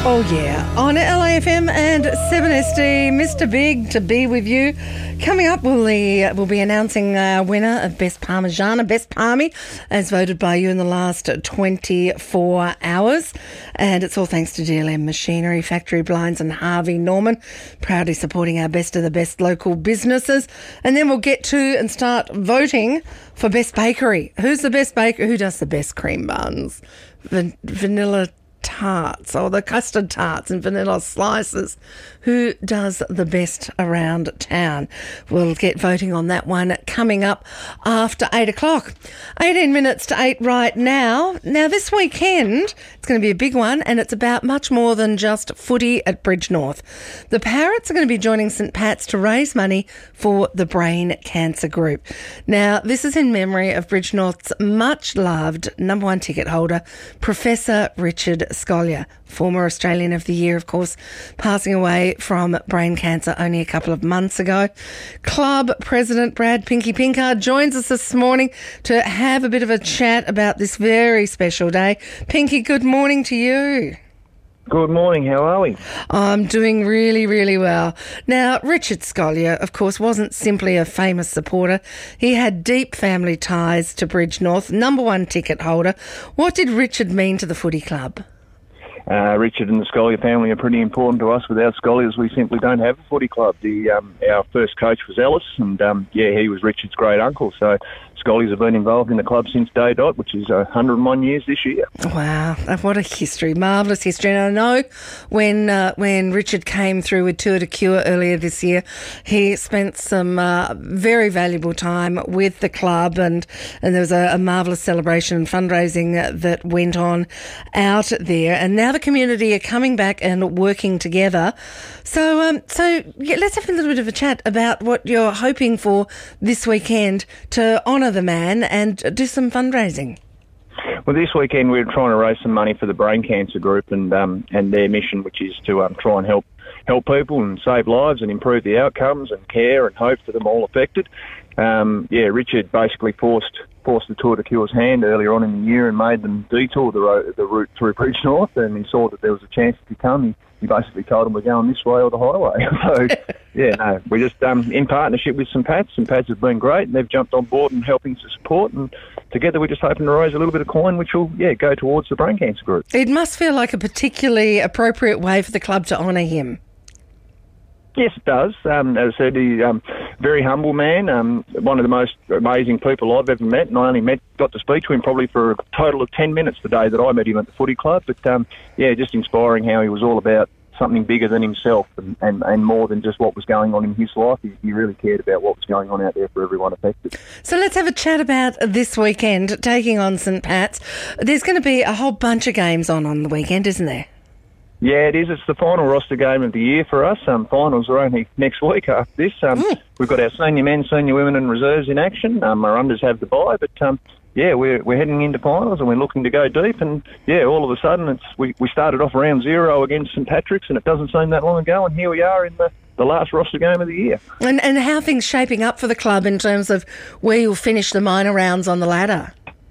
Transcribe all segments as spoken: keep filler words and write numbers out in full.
Oh yeah, on L A F M and seven S D, Mister Big to be with you. Coming up, we'll, be, we'll be announcing our winner of Best Parmigiana, Best Parmy, as voted by you in the last twenty-four hours. And it's all thanks to D L M Machinery, Factory Blinds and Harvey Norman, proudly supporting our best of the best local businesses. And then we'll get to and start voting for Best Bakery. Who's the best baker? Who does the best cream buns? Van- vanilla tarts or the custard tarts and vanilla slices. Who does the best around town? We'll get voting on that one coming up after eight o'clock. eighteen minutes to eight right now. Now this weekend, it's going to be a big one, and it's about much more than just footy at Bridge North. The Parrots are going to be joining St Pat's to raise money for the Brain Cancer Group. Now, this is in memory of Bridge North's much-loved number one ticket holder, Professor Richard Scolia, former Australian of the Year, of course, passing away from brain cancer only a couple of months ago. Club President Brad Pinky Pinkard joins us this morning to have a bit of a chat about this very special day. Pinky, good morning to you. Good morning, how are we? I'm doing really, really well. Now, Richard Scolia, of course, wasn't simply a famous supporter. He had deep family ties to Bridge North, number one ticket holder. What did Richard mean to the footy club? Uh, Richard and the Scolia family are pretty important to us. Without Scolias, we simply don't have a footy club. The um, our first coach was Ellis, and um, yeah, he was Richard's great uncle. So Scolias have been involved in the club since day dot, which is one hundred and one years this year. Wow, what a history, marvellous history. And I know when uh, when Richard came through with Tour de Cure earlier this year, he spent some uh, very valuable time with the club, and, and there was a, a marvellous celebration and fundraising that went on out there. And now the community are coming back and working together. So, um, so yeah, let's have a little bit of a chat about what you're hoping for this weekend to honour the man and do some fundraising. Well, this weekend we're trying to raise some money for the Brain Cancer Group and um, and their mission, which is to um, try and help help people and save lives and improve the outcomes and care and hope for them all affected. Um, yeah, Richard basically forced forced the Tour de Cure's hand earlier on in the year and made them detour the, road, the route through Bridge North, and he saw that there was a chance to come. He, he basically told them we're going this way or the highway. So, yeah, no, we're just um, in partnership with St Pat's. St Pat's has been great, and they've jumped on board and helping to support, and together we're just hoping to raise a little bit of coin, which will, yeah, go towards the Brain Cancer Group. It must feel like a particularly appropriate way for the club to honour him. Yes, it does. Um, as I said, he's um, very humble man, um, one of the most amazing people I've ever met, and I only met, got to speak to him probably for a total of ten minutes the day that I met him at the footy club. But, um, yeah, just inspiring how he was all about something bigger than himself and, and, and more than just what was going on in his life. He, he really cared about what was going on out there for everyone affected. So let's have a chat about this weekend, taking on St Pat's. There's going to be a whole bunch of games on on the weekend, isn't there? Yeah, it is. It's the final roster game of the year for us. Um, finals are only next week after this. Um, mm. We've got our senior men, senior women and reserves in action. Um, our unders have the bye, but um, yeah, we're we're heading into finals and we're looking to go deep. And yeah, all of a sudden, it's we, we started off round zero against St Patrick's, and it doesn't seem that long ago, and here we are in the, the last roster game of the year. And and how are things shaping up for the club in terms of where you'll finish the minor rounds on the ladder?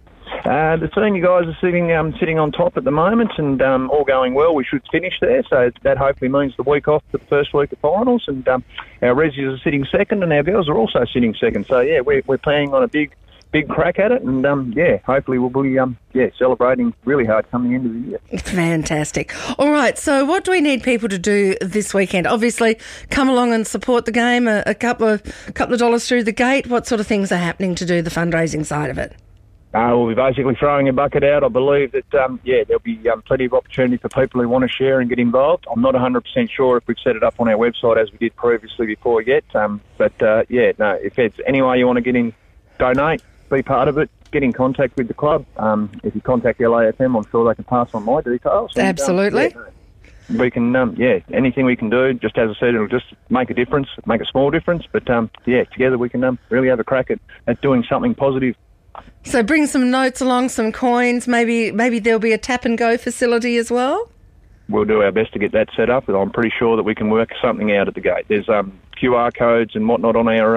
Uh, the senior guys are sitting um, sitting on top at the moment, and um, all going well. We should finish there, so that hopefully means the week off the first week of finals. And um, our Resies are sitting second, and our girls are also sitting second. So yeah, we're we're planning on a big big crack at it, and um, yeah, hopefully we'll be um, yeah celebrating really hard coming into the year. Fantastic. All right, so what do we need people to do this weekend? Obviously, come along and support the game. A, a couple of a couple of dollars through the gate. What sort of things are happening to do the fundraising side of it? Uh, we'll be basically throwing a bucket out. I believe that, um, yeah, there'll be um, plenty of opportunity for people who want to share and get involved. I'm not one hundred percent sure if we've set it up on our website as we did previously before yet. Um, but, uh, yeah, no, if it's any way you want to get in, donate, be part of it, get in contact with the club. Um, if you contact L A F M, I'm sure they can pass on my details. And, Absolutely. Um, yeah, we can, um, yeah, anything we can do, just as I said, it'll just make a difference, make a small difference. But, um, yeah, together we can um, really have a crack at, at doing something positive. So bring some notes along, some coins. Maybe maybe there'll be a tap and go facility as well. We'll do our best to get that set up, and I'm pretty sure that we can work something out at the gate. There's um, Q R codes and whatnot on our um,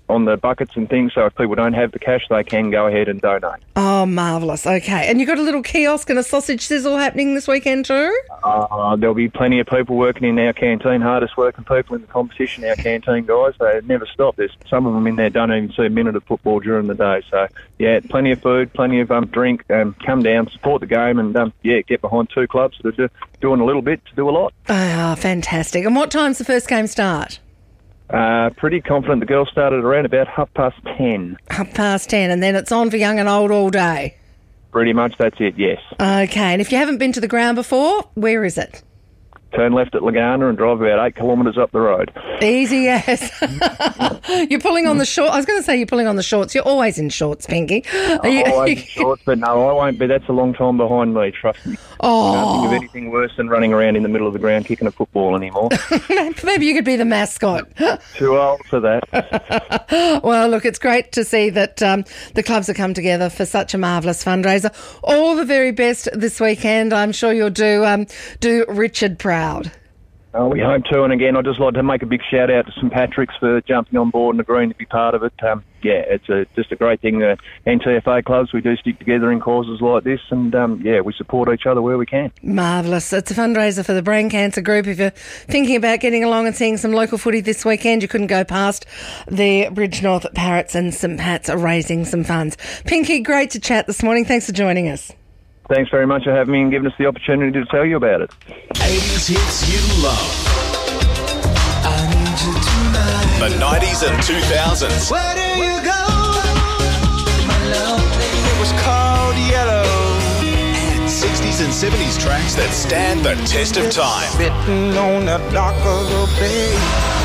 on the buckets and things, so if people don't have the cash, they can go ahead and donate. Oh, marvellous. Okay. And you've got a little kiosk and a sausage sizzle happening this weekend too? Uh, there'll be plenty of people working in our canteen, hardest working people in the competition, our canteen guys. They never stop. There's some of them in there don't even see a minute of football during the day. So, yeah, plenty of food, plenty of um, drink. Um, come down, support the game, and, um, yeah, get behind two clubs that are do, doing a little bit to do a lot. Ah, oh, fantastic. And what time's the first game start? Uh, pretty confident the girls started around about half past ten. Half past ten, and then it's on for young and old all day? Pretty much, that's it, yes. Okay, and if you haven't been to the ground before, where is it? Turn left at Lagana and drive about eight kilometres up the road. Easy, yes. You're pulling on the shorts. I was going to say you're pulling on the shorts. You're always in shorts, Pinky. Are you- Always in shorts, but no, I won't be. That's a long time behind me, trust me. Oh. I can't think of anything worse than running around in the middle of the ground kicking a football anymore. Maybe you could be the mascot. Too old for that. Well, look, it's great to see that um, the clubs have come together for such a marvellous fundraiser. All the very best this weekend. I'm sure you'll do um, do Richard proud. Oh, we hope to, and again, I'd just like to make a big shout out to St Patrick's for jumping on board and agreeing to be part of it. Um, yeah, it's a, just a great thing. Uh, N T F A clubs, we do stick together in causes like this, and um, yeah, we support each other where we can. Marvellous. It's a fundraiser for the Brain Cancer Group. If you're thinking about getting along and seeing some local footy this weekend, you couldn't go past the Bridgenorth Parrots and St Pat's are raising some funds. Pinky, great to chat this morning. Thanks for joining us. Thanks very much for having me and giving us the opportunity to tell you about it. eighties hits you love. I need you tonight. The nineties and two thousands. Where do you go? My love, it was called Yellow. And sixties and seventies tracks that stand the test of time. Sitting on the dock of the bay.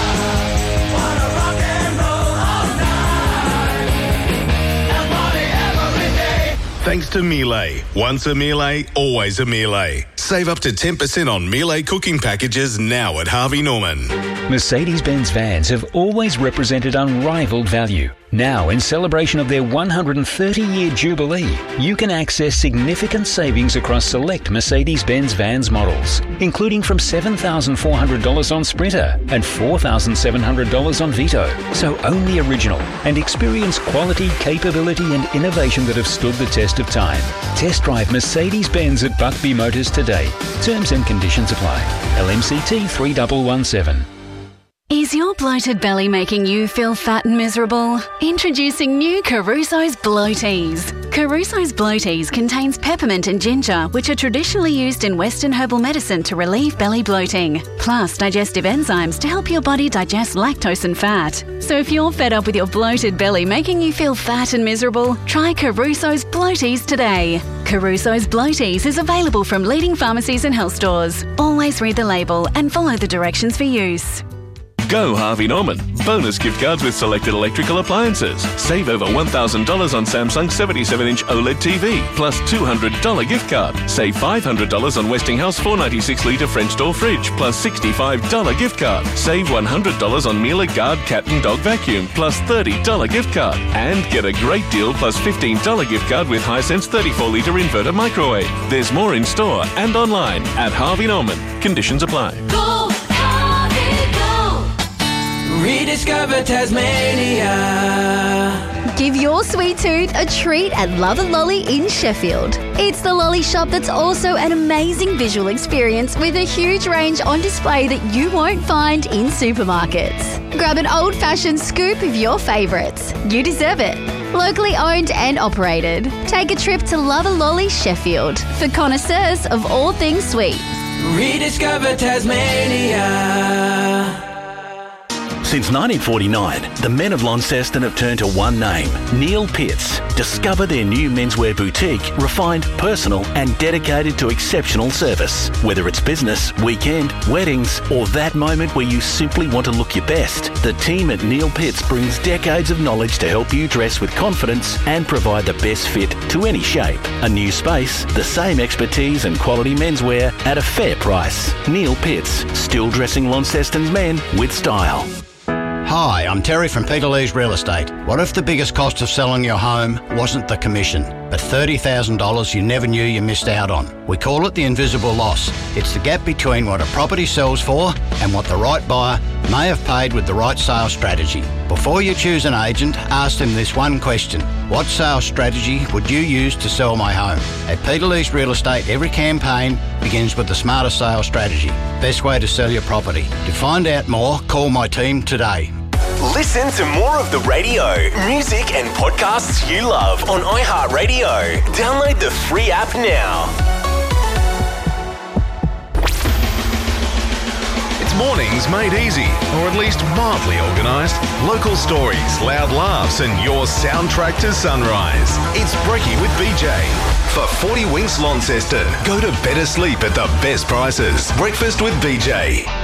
Thanks to Miele. Once a Miele, always a Miele. Save up to ten percent on Miele cooking packages now at Harvey Norman. Mercedes-Benz vans have always represented unrivaled value. Now, in celebration of their one hundred thirty year jubilee, you can access significant savings across select Mercedes-Benz vans models, including from seven thousand four hundred dollars on Sprinter and four thousand seven hundred dollars on Vito. So own the original and experience quality, capability and innovation that have stood the test of time. Test drive Mercedes-Benz at Buckby Motors today. Terms and conditions apply. L M C T three one one seven. Is your bloated belly making you feel fat and miserable? Introducing new Caruso's Bloaties. Caruso's Bloaties contains peppermint and ginger, which are traditionally used in Western herbal medicine to relieve belly bloating, plus digestive enzymes to help your body digest lactose and fat. So if you're fed up with your bloated belly making you feel fat and miserable, try Caruso's Bloaties today. Caruso's Bloaties is available from leading pharmacies and health stores. Always read the label and follow the directions for use. Go Harvey Norman. Bonus gift cards with selected electrical appliances. Save over one thousand dollars on Samsung seventy-seven inch OLED T V, plus two hundred dollars gift card. Save five hundred dollars on Westinghouse four ninety-six litre French door fridge, plus sixty-five dollars gift card. Save one hundred dollars on Miele Guard cat and dog vacuum, plus thirty dollars gift card. And get a great deal plus fifteen dollars gift card with Hisense thirty-four litre inverter microwave. There's more in store and online at Harvey Norman. Conditions apply. Go, Harvey, go! Rediscover Tasmania. Give your sweet tooth a treat at Love and Lolly in Sheffield. It's the lolly shop that's also an amazing visual experience with a huge range on display that you won't find in supermarkets. Grab an old-fashioned scoop of your favourites. You deserve it. Locally owned and operated. Take a trip to Love and Lolly Sheffield for connoisseurs of all things sweet. Rediscover Tasmania. Since nineteen forty-nine, the men of Launceston have turned to one name, Neil Pitts. Discover their new menswear boutique, refined, personal and dedicated to exceptional service. Whether it's business, weekend, weddings or that moment where you simply want to look your best, the team at Neil Pitts brings decades of knowledge to help you dress with confidence and provide the best fit to any shape. A new space, the same expertise and quality menswear at a fair price. Neil Pitts, still dressing Launceston's men with style. Hi, I'm Terry from Peter Lee's Real Estate. What if the biggest cost of selling your home wasn't the commission, but thirty thousand dollars you never knew you missed out on. We call it the invisible loss. It's the gap between what a property sells for and what the right buyer may have paid with the right sales strategy. Before you choose an agent, ask them this one question. What sales strategy would you use to sell my home? At Peter Lee's Real Estate, every campaign begins with the smarter sales strategy. Best way to sell your property. To find out more, call my team today. Listen to more of the radio, music and podcasts you love on iHeartRadio. Download the free app now. It's mornings made easy, or at least mildly organised. Local stories, loud laughs and your soundtrack to sunrise. It's Brekkie with B J. For forty Winks Launceston, go to better sleep at the best prices. Breakfast with B J.